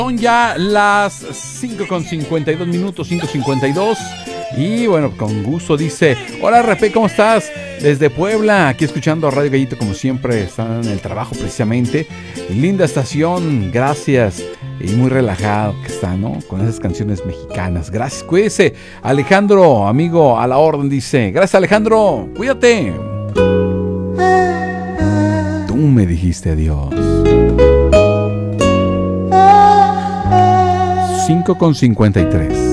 Son ya las 5:52 minutos, 5:52. Y bueno, con gusto dice: hola Repe, ¿cómo estás? Desde Puebla, aquí escuchando a Radio Gallito como siempre. Están en el trabajo precisamente. Linda estación, gracias. Y muy relajado que está, ¿no? Con esas canciones mexicanas. Gracias, cuídese. Alejandro, amigo, a la orden, dice. Gracias, Alejandro, cuídate. Tú me dijiste adiós. 5:53.